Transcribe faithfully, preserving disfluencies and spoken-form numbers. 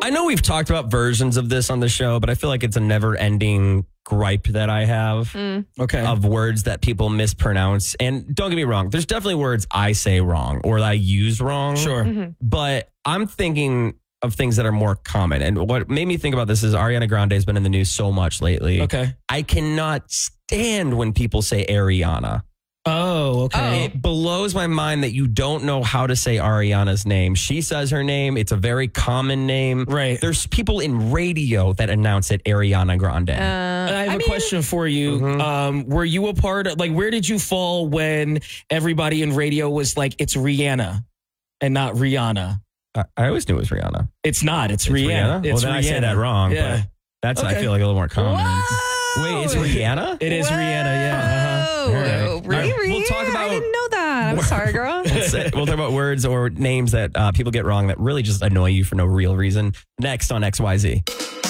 I know we've talked about versions of this on the show, but I feel like it's a never-ending gripe that I have Mm. Okay. of words that people mispronounce. And don't get me wrong, there's definitely words I say wrong or that I use wrong. Sure. Mm-hmm. But I'm thinking of things that are more common. And what made me think about this is Ariana Grande has been in the news so much lately. Okay. I cannot stand when people say Ariana. Oh, okay. It blows my mind that you don't know how to say Ariana's name. She says her name. It's a very common name. Right. There's people in radio that announce it Ariana Grande. Uh, I have I a mean- question for you. Mhm. Um, were you a part of, like, where did you fall when everybody in radio was like, it's Rihanna and not Rihanna? I, I always knew it was Rihanna. It's not. It's, It's Rihanna. Well, It's then Rihanna. I say that wrong. Yeah. But that's, I Okay. feel like, a little more common. Whoa! Wait, it's Rihanna? It is Whoa. Rihanna. Yeah. Uh-huh. All right. Oh, All right. really? We'll talk about- I didn't know that. I'm sorry, girl. We'll say- we'll talk about words or names that uh, people get wrong that really just annoy you for no real reason. Next on X Y Z.